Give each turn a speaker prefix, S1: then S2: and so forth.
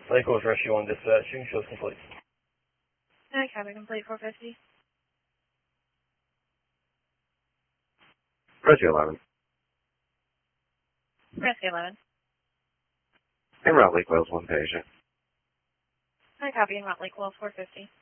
S1: Lake Wales Rescue 1 dispatching, shows complete.
S2: Copy complete 450.
S3: Rescue 11.
S2: Rescue 11.
S3: En route Lake Wales 1 patient.
S2: Copy en route Lake Wales 450.